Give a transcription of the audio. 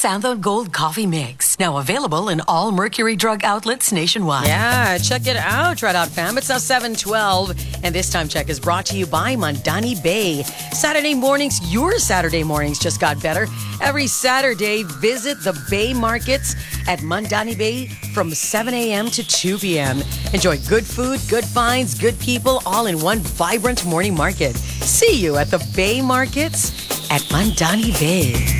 Santhone Gold Coffee Mix. Now available in all Mercury Drug outlets nationwide. Yeah, check it out, Red Out fam. It's now 7:12, and this time check is brought to you by Mandani Bay. Saturday mornings, your Saturday mornings just got better. Every Saturday, visit the Bay Markets at Mandani Bay from 7 a.m. to 2 p.m. Enjoy good food, good finds, good people, all in one vibrant morning market. See you at the Bay Markets at Mandani Bay.